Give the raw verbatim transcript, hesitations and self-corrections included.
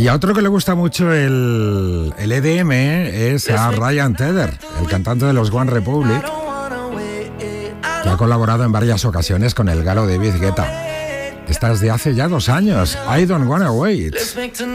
Y a otro que le gusta mucho el, el E D M es a Ryan Tedder, el cantante de los One Republic, que ha colaborado en varias ocasiones con el galo David Guetta. Esta es de hace ya dos años, I Don't Wanna Wait.